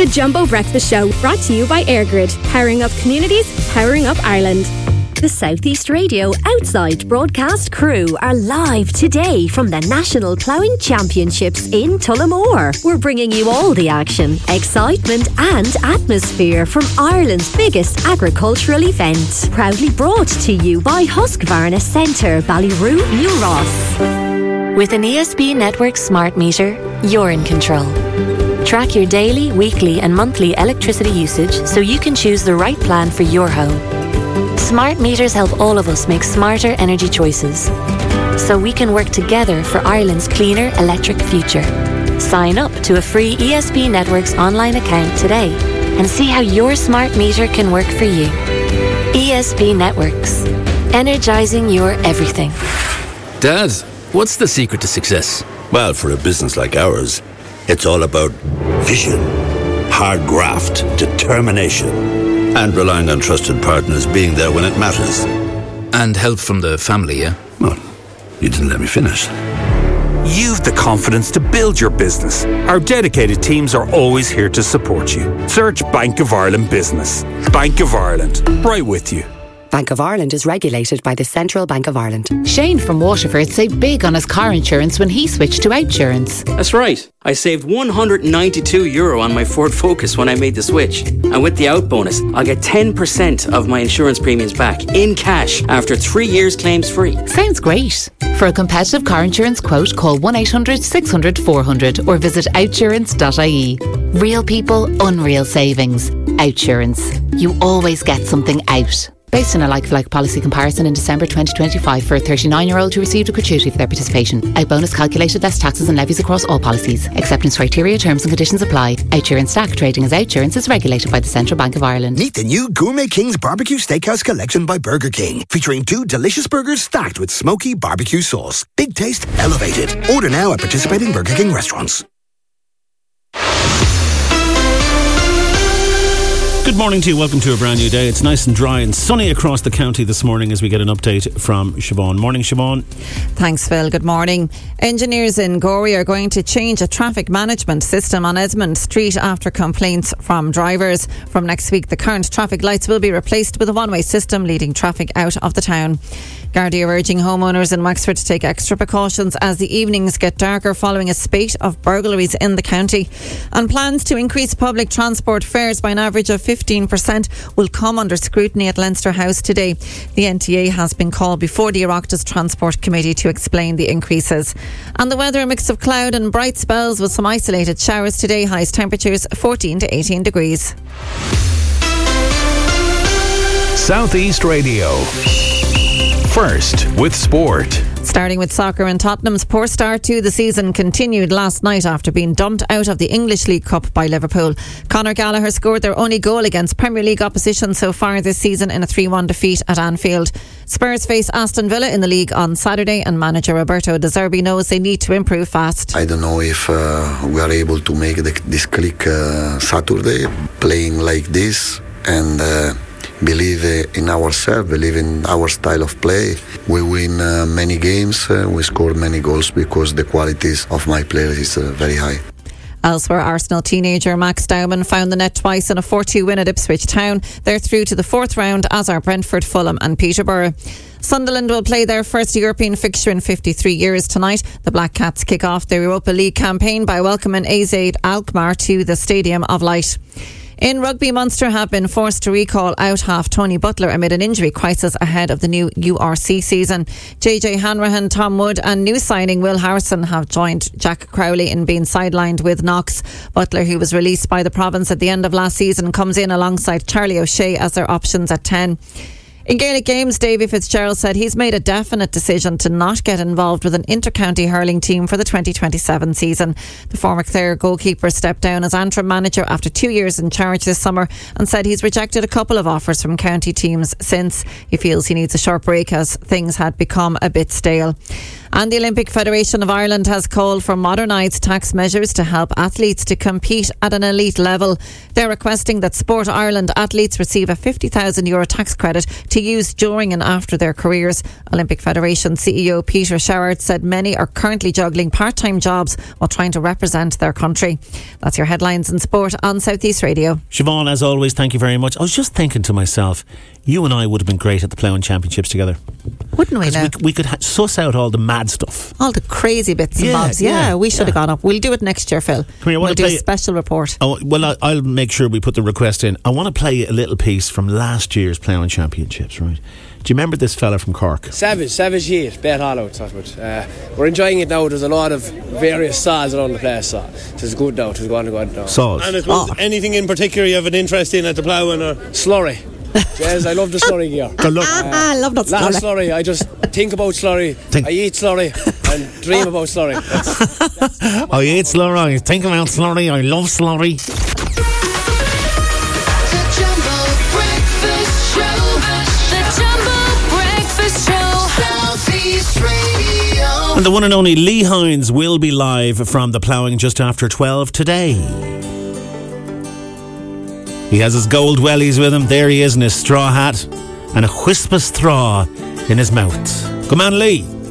The Jumbo Breakfast Show, brought to you by AirGrid. Powering up communities, powering up Ireland. The South East Radio Outside broadcast crew are live today from the National Ploughing Championships in Tullamore. We're bringing you all the action, excitement and atmosphere from Ireland's biggest agricultural event. Proudly brought to you by Husqvarna Centre, Ballyroo, New Ross. With an ESB Network smart meter, you're in control. Track your daily, weekly and monthly electricity usage so you can choose the right plan for your home. Smart meters help all of us make smarter energy choices, so we can work together for Ireland's cleaner electric future. Sign up to a free ESB Networks online account today and see how your smart meter can work for you. ESB Networks, energising your everything. Dad, what's the secret to success? Well, for a business like ours, it's all about vision, hard graft, determination, and relying on trusted partners being there when it matters. And help from the family, yeah? Well, you didn't let me finish. You've the confidence to build your business. Our dedicated teams are always here to support you. Search Bank of Ireland Business. Bank of Ireland, right with you. Bank of Ireland is regulated by the Central Bank of Ireland. Shane from Waterford saved big on his car insurance when he switched to Outsurance. That's right. I saved €192 on my Ford Focus when I made the switch. And with the out bonus, I'll get 10% of my insurance premiums back in cash after 3 years claims free. Sounds great. For a competitive car insurance quote, call 1-800-600-400 or visit outsurance.ie. Real people, unreal savings. Outsurance. You always get something out. Based on a like-for-like policy comparison in December 2025 for a 39-year-old who received a gratuity for their participation. Out bonus calculated less taxes and levies across all policies. Acceptance criteria, terms and conditions apply. Outsurance Stack trading as Outsurance is regulated by the Central Bank of Ireland. Meet the new Gourmet King's Barbecue Steakhouse Collection by Burger King, featuring 2 delicious burgers stacked with smoky barbecue sauce. Big taste, elevated. Order now at participating Burger King restaurants. Good morning to you. Welcome to a brand new day. It's nice and dry and sunny across the county this morning as we get an update from Siobhan. Morning, Siobhan. Thanks, Phil. Good morning. Engineers in Gorey are going to change a traffic management system on Esmond Street after complaints from drivers. From next week, the current traffic lights will be replaced with a one-way system leading traffic out of the town. Gardaí are urging homeowners in Wexford to take extra precautions as the evenings get darker following a spate of burglaries in the county. And plans to increase public transport fares by an average of 15% will come under scrutiny at Leinster House today. The NTA has been called before the Oireachtas Transport Committee to explain the increases. And the weather, a mix of cloud and bright spells with some isolated showers today. Highest temperatures 14 to 18 degrees. South East Radio. First with sport. Starting with soccer, and Tottenham's poor start to the season continued last night after being dumped out of the English League Cup by Liverpool. Conor Gallagher scored their only goal against Premier League opposition so far this season in a 3-1 defeat at Anfield. Spurs face Aston Villa in the league on Saturday, and manager Roberto De Zerbi knows they need to improve fast. I don't know if we are able to make this click Saturday, playing like this, and believe in ourselves, believe in our style of play. We win many games, we scored many goals because the qualities of my players is very high. Elsewhere, Arsenal teenager Max Dowman found the net twice in a 4-2 win at Ipswich Town. They're through to the fourth round, as are Brentford, Fulham and Peterborough. Sunderland will play their first European fixture in 53 years tonight. The Black Cats kick off their Europa League campaign by welcoming AZ Alkmaar to the Stadium of Light. In rugby, Munster have been forced to recall out half Tony Butler amid an injury crisis ahead of the new URC season. JJ Hanrahan, Tom Wood and new signing Will Harrison have joined Jack Crowley in being sidelined with Knox. Butler, who was released by the province at the end of last season, comes in alongside Charlie O'Shea as their options at 10. In Gaelic games, Davy Fitzgerald said he's made a definite decision to not get involved with an inter-county hurling team for the 2027 season. The former Clare goalkeeper stepped down as Antrim manager after 2 years in charge this summer and said he's rejected a couple of offers from county teams since. He feels he needs a short break as things had become a bit stale. And the Olympic Federation of Ireland has called for modernised tax measures to help athletes to compete at an elite level. They're requesting that Sport Ireland athletes receive a €50,000 tax credit to use during and after their careers. Olympic Federation CEO Peter Sherrard said many are currently juggling part-time jobs while trying to represent their country. That's your headlines in sport on South East Radio. Siobhan, as always, thank you very much. I was just thinking to myself, you and I would have been great at the Ploughing Championships together. Wouldn't we now? We could suss out all the mad stuff. All the crazy bits and bobs. Yeah, we should have gone up. We'll do it next year, Phil. Come here, we'll do a special report. Oh, well, I'll make sure we put the request in. I want to play a little piece from last year's Ploughing Championships, right? Do you remember this fella from Cork? Savage Heat, Bet Hollow. We're enjoying it now. There's a lot of various saws around the place, so it's good now. It's going to go now. Saws. And I suppose anything in particular you have an interest in at the ploughing? Or? Slurry. Yes, I love the slurry gear. I love that slurry. Slurry. I just think about slurry. I eat slurry and dream about slurry. I eat slurry. I think about slurry. I love slurry. And the one and only Lee Hines will be live from the ploughing just after 12 today. He has his gold wellies with him. There he is in his straw hat and a wisp of straw in his mouth. Come on, Lee.